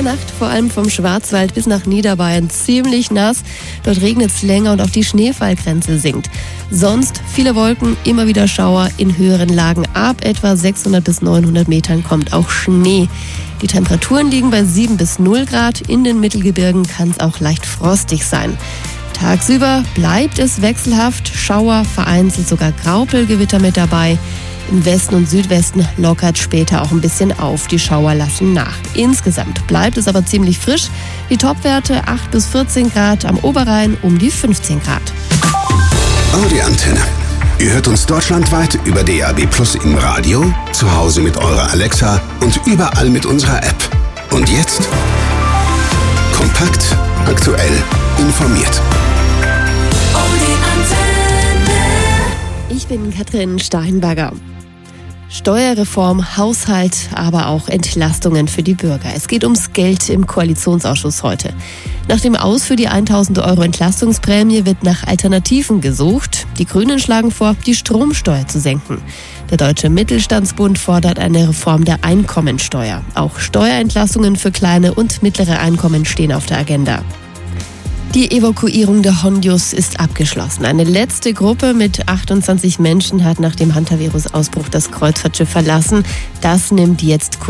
Nacht vor allem vom Schwarzwald bis nach Niederbayern ziemlich nass. Dort regnet es länger und auch die Schneefallgrenze sinkt. Sonst viele Wolken, immer wieder Schauer in höheren Lagen. Ab etwa 600 bis 900 Metern kommt auch Schnee. Die Temperaturen liegen bei 7 bis 0 Grad. In den Mittelgebirgen kann es auch leicht frostig sein. Tagsüber bleibt es wechselhaft. Schauer, vereinzelt sogar Graupelgewitter mit dabei. Im Westen und Südwesten lockert später auch ein bisschen auf. Die Schauer lassen nach. Insgesamt bleibt es aber ziemlich frisch. Die Topwerte 8 bis 14 Grad, am Oberrhein um die 15 Grad. Audi Antenne. Ihr hört uns deutschlandweit über DAB+ im Radio, zu Hause mit eurer Alexa und überall mit unserer App. Und jetzt kompakt, aktuell, informiert. Ich bin Katrin Steinberger. Steuerreform, Haushalt, aber auch Entlastungen für die Bürger. Es geht ums Geld im Koalitionsausschuss heute. Nach dem Aus für die 1.000 € Entlastungsprämie wird nach Alternativen gesucht. Die Grünen schlagen vor, die Stromsteuer zu senken. Der Deutsche Mittelstandsbund fordert eine Reform der Einkommensteuer. Auch Steuerentlastungen für kleine und mittlere Einkommen stehen auf der Agenda. Die Evakuierung der Hondius ist abgeschlossen. Eine letzte Gruppe mit 28 Menschen hat nach dem Hantavirus-Ausbruch das Kreuzfahrtschiff verlassen. Das nimmt jetzt